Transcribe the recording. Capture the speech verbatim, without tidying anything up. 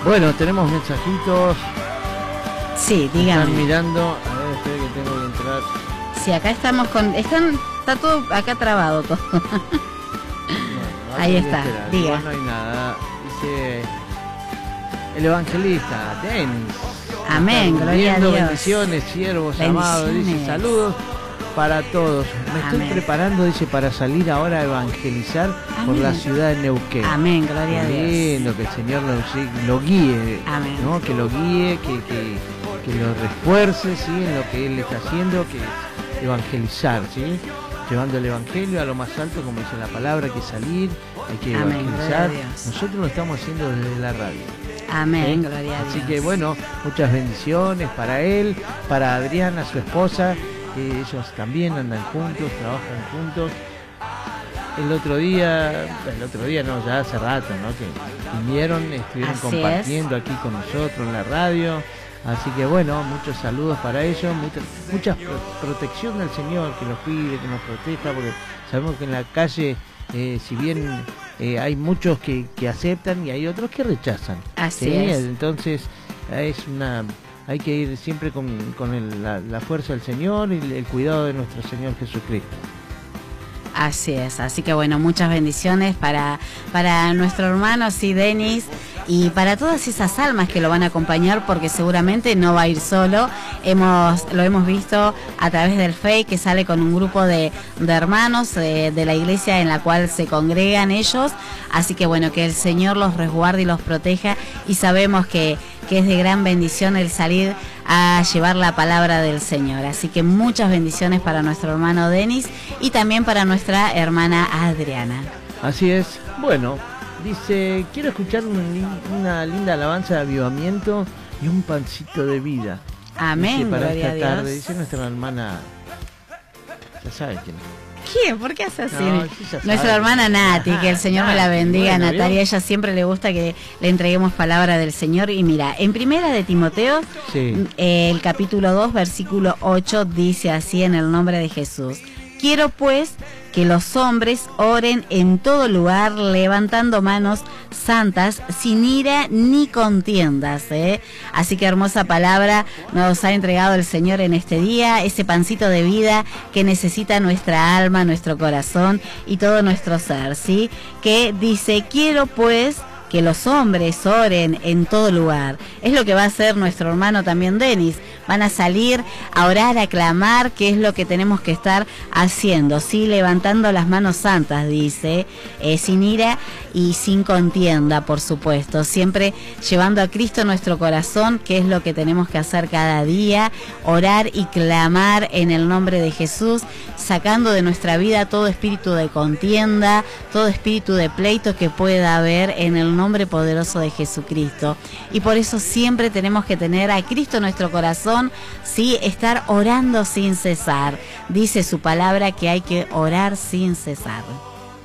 Bueno, tenemos mensajitos. Sí, dígame. Están mirando, a ver, espera que tengo que entrar. Sí, acá estamos con... Están, está todo acá trabado todo. Bueno, ahí está, diga. Igual no hay nada. Dice el evangelista, Denis. Amén, gloria a Dios. Bendiciones, siervos amados. Dice saludos para todos. Me estoy Amén. preparando, dice, para salir ahora a evangelizar Amén. por la ciudad de Neuquén. Amén, gloria a Dios. Lindo, que el Señor lo, lo guíe, Amén. ¿no? Que lo guíe, que, que, que lo refuerce, ¿sí? En lo que Él está haciendo, que es evangelizar, ¿sí? Llevando el evangelio a lo más alto, como dice la palabra, hay que salir, hay que Amén, evangelizar. gloria a Dios. Nosotros lo estamos haciendo desde la radio. Amén, ¿Sí? gloria a Dios. Así que bueno, muchas bendiciones para él, para Adriana, su esposa, que ellos también andan juntos, trabajan juntos. El otro día, el otro día no, ya hace rato, ¿no? Que vinieron, estuvieron Así compartiendo aquí con nosotros en la radio. Así que bueno, muchos saludos para ellos, mucha, mucha pro protección del Señor, que los cuide, que nos proteja, porque sabemos que en la calle, eh, si bien eh, hay muchos que, que aceptan y hay otros que rechazan. Así ¿sí? es. Entonces es una, hay que ir siempre con, con el, la, la fuerza del Señor y el, el cuidado de nuestro Señor Jesucristo. Así es, así que bueno, muchas bendiciones para, para nuestro hermano, sí, Denis, y para todas esas almas que lo van a acompañar, porque seguramente no va a ir solo. Hemos, lo hemos visto a través del Face, que sale con un grupo de, de hermanos eh, de la iglesia en la cual se congregan ellos, así que bueno, que el Señor los resguarde y los proteja, y sabemos que, que es de gran bendición el salir a llevar la palabra del Señor. Así que muchas bendiciones para nuestro hermano Denis y también para nuestra hermana Adriana. Así es. Bueno, dice, quiero escuchar un, una linda alabanza de avivamiento y un pancito de vida. Amén, dice, para gloria esta a tarde, Dios. dice nuestra hermana, ya sabe quién es. ¿Quién? ¿Por qué hace así? No, sí, ya Nuestra sabe. hermana Nati, que el Señor me la Nati, bendiga. bueno, Natalia, ¿vio? ella siempre le gusta que le entreguemos palabra del Señor. Y mira, en primera de Timoteo, Sí. eh, el capítulo dos, versículo ocho, dice así en el nombre de Jesús: quiero pues que los hombres oren en todo lugar, levantando manos santas, sin ira ni contiendas, ¿eh? Así que hermosa palabra nos ha entregado el Señor en este día, ese pancito de vida que necesita nuestra alma, nuestro corazón y todo nuestro ser, ¿sí? Que dice, quiero pues que los hombres oren en todo lugar. Es lo que va a hacer nuestro hermano también Denis. Van a salir a orar, a clamar, que es lo que tenemos que estar haciendo, ¿sí? Levantando las manos santas, dice, eh, sin ira y sin contienda, por supuesto. Siempre llevando a Cristo en nuestro corazón, que es lo que tenemos que hacer cada día, orar y clamar en el nombre de Jesús, sacando de nuestra vida todo espíritu de contienda, todo espíritu de pleito que pueda haber en el nombre poderoso de Jesucristo. Y por eso siempre tenemos que tener a Cristo en nuestro corazón, sí, estar orando sin cesar. Dice su palabra que hay que orar sin cesar.